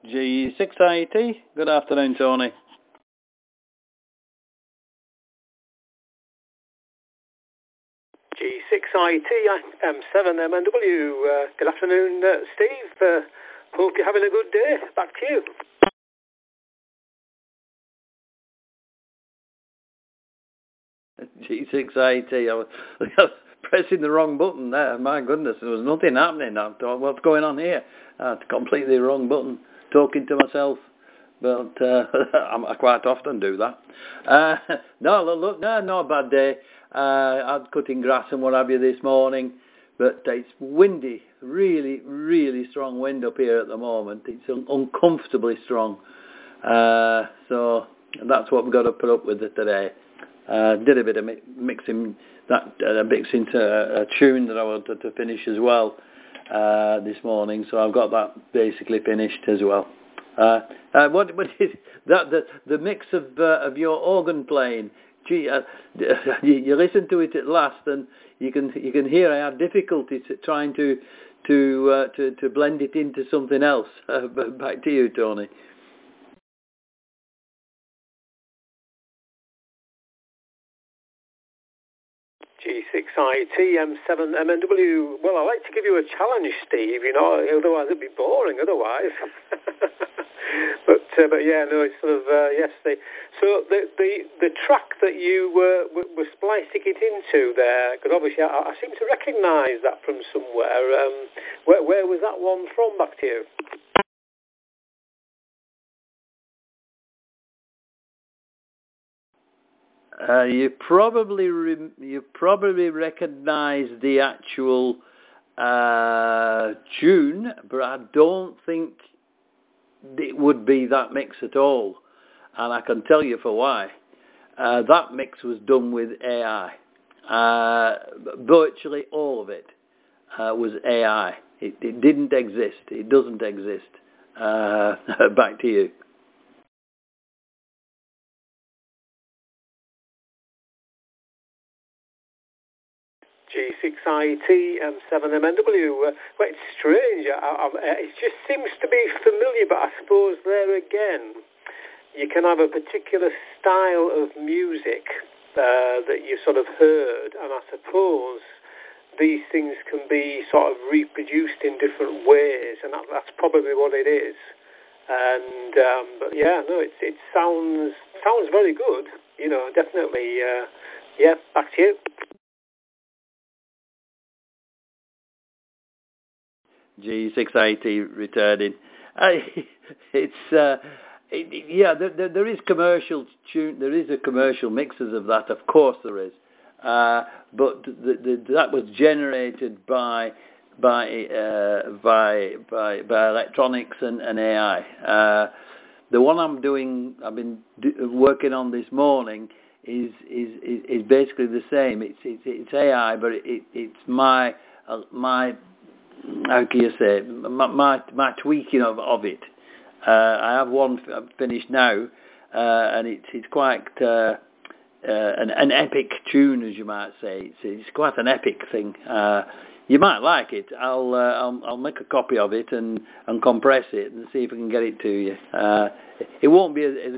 G6IT. Good afternoon, Tony. G6IT, M7MNW. Good afternoon, Steve. Hope you're having a good day. Back to you. G6IT. I was pressing the wrong button there. My goodness, there was nothing happening. I thought, what's going on here? Completely wrong button. Talking to myself. But I quite often do that. No a bad day. I'm cutting grass and what have you this morning. But it's windy. Really, really strong wind up here at the moment. It's uncomfortably strong. So that's what we've got to put up with it today. Did a bit of mixing a tune that I wanted to finish as well this morning, so I've got that basically finished as well. What is that? The mix of your organ playing? Gee, you listen to it at last, and you can hear I had difficulty trying to blend it into something else. Back to you, Tony. G6IT, M7MNW. Well, I like to give you a challenge, Steve. Otherwise it'd be boring. Otherwise, but yeah, no, it's sort of yes. So the track that you were splicing it into there, because obviously I seem to recognise that from somewhere. Where was that one from? Back to you. You probably recognise the actual tune, but I don't think it would be that mix at all, and I can tell you for why. That mix was done with AI. Virtually all of it was AI. It didn't exist. It doesn't exist. Back to you. G6IT, M7MNW. Well, it's strange. It just seems to be familiar, but I suppose there again, you can have a particular style of music that you sort of heard, and I suppose these things can be sort of reproduced in different ways, and that's probably what it is. And but yeah, no, it sounds very good. Definitely. Yeah, back to you. G680 returning. There is commercial tune. There is a commercial mixes of that. Of course there is. But that was generated by electronics and AI. The one I've been working on this morning is basically the same. It's AI, but it's my how can you say, my tweaking of it. I have one finished now, and it's quite an epic tune, as you might say. It's quite an epic thing. You might like it. I'll make a copy of it and compress it and see if I can get it to you. It won't be as